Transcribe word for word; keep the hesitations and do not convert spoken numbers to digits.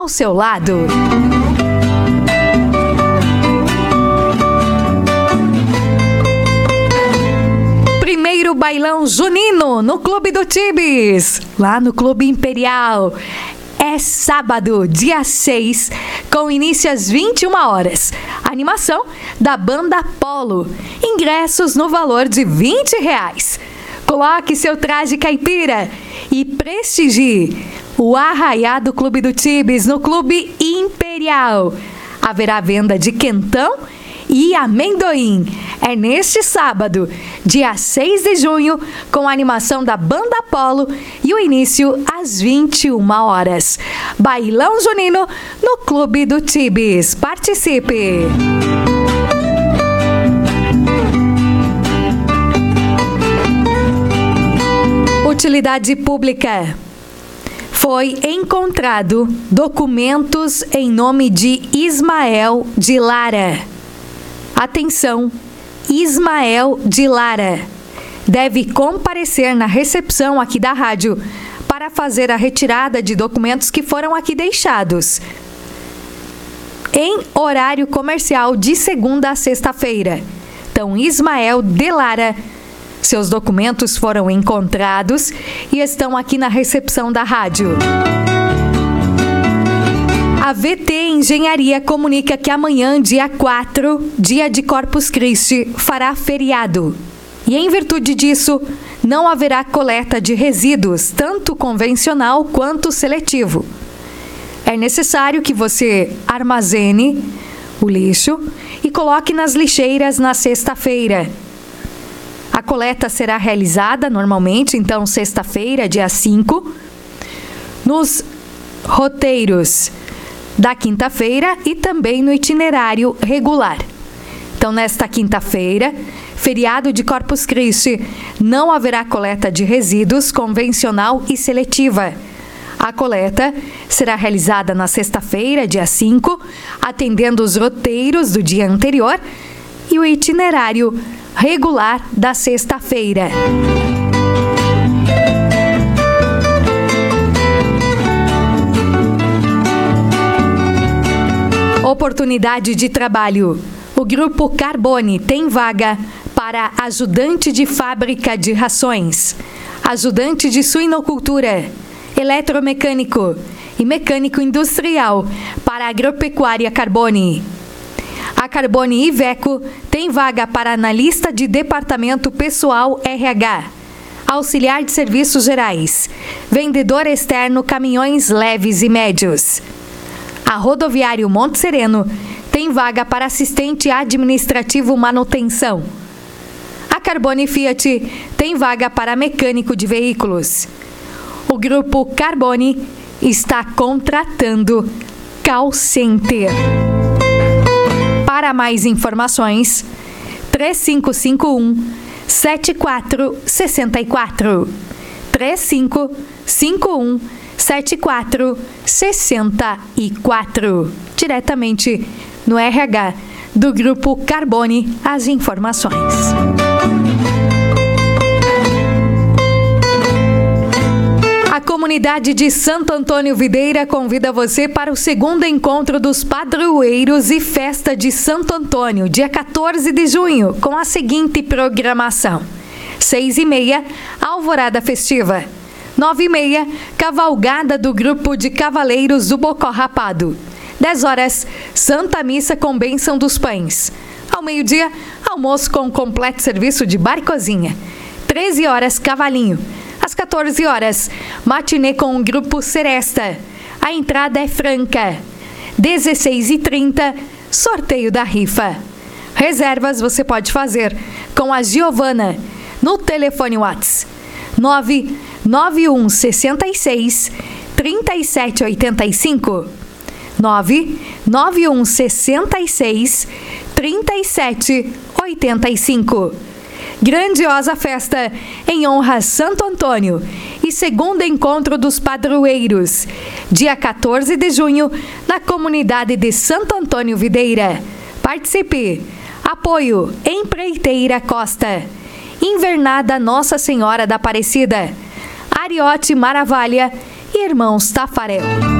ao seu lado. Primeiro bailão junino no Clube do Tibis, lá no Clube Imperial. É sábado, dia seis, com início às vinte e uma horas. Animação da Banda Polo. Ingressos no valor de vinte reais. Coloque seu traje caipira e prestigie o Arraiado Clube do Tibis no Clube Imperial. Haverá venda de quentão e amendoim. É neste sábado, dia seis de junho, com a animação da Banda Polo e o início às vinte e uma horas. Bailão junino no Clube do Tibis. Participe! Utilidade pública. Foi encontrado documentos em nome de Ismael de Lara. Atenção, Ismael de Lara deve comparecer na recepção aqui da rádio para fazer a retirada de documentos que foram aqui deixados em horário comercial de segunda a sexta-feira. Então, Ismael de Lara, seus documentos foram encontrados e estão aqui na recepção da rádio. A V T Engenharia comunica que amanhã, dia quatro, dia de Corpus Christi, fará feriado. E em virtude disso, não haverá coleta de resíduos, tanto convencional quanto seletivo. É necessário que você armazene o lixo e coloque nas lixeiras na sexta-feira. A coleta será realizada normalmente, então, sexta-feira, dia cinco, nos roteiros da quinta-feira e também no itinerário regular. Então, nesta quinta-feira, feriado de Corpus Christi, não haverá coleta de resíduos convencional e seletiva. A coleta será realizada na sexta-feira, dia cinco, atendendo os roteiros do dia anterior e o itinerário regular da sexta-feira. Oportunidade de trabalho. O Grupo Carbone tem vaga para ajudante de fábrica de rações, ajudante de suinocultura, eletromecânico e mecânico industrial para agropecuária Carbone. A Carbone Iveco tem vaga para analista de departamento pessoal R H, auxiliar de serviços gerais, vendedor externo caminhões leves e médios. A Rodoviário Monte Sereno tem vaga para assistente administrativo manutenção. A Carbone Fiat tem vaga para mecânico de veículos. O Grupo Carbone está contratando call center. Para mais informações, três cinco cinco um, sete quatro seis quatro. três cinco cinco um, sete quatro seis quatro. Diretamente no R H do Grupo Carbone, as informações. A comunidade de Santo Antônio Videira convida você para o segundo encontro dos padroeiros e festa de Santo Antônio, dia quatorze de junho, com a seguinte programação: seis e meia, alvorada festiva; nove e meia, cavalgada do grupo de cavaleiros do Bocó Rapado; dez horas, Santa Missa com bênção dos pães; ao meio-dia, almoço com completo serviço de bar e cozinha; treze horas, cavalinho; às quatorze horas, matinê com o grupo Seresta. A entrada é franca. dezesseis e trinta, sorteio da rifa. Reservas você pode fazer com a Giovana no telefone WhatsApp nove nove um seis seis, três sete oito cinco. nove nove um seis seis, três sete oito cinco. Grandiosa festa em honra a Santo Antônio e segundo encontro dos padroeiros, dia quatorze de junho, na comunidade de Santo Antônio Videira. Participe! Apoio Empreiteira Costa, Invernada Nossa Senhora da Aparecida, Ariote Maravalha e Irmãos Tafarel.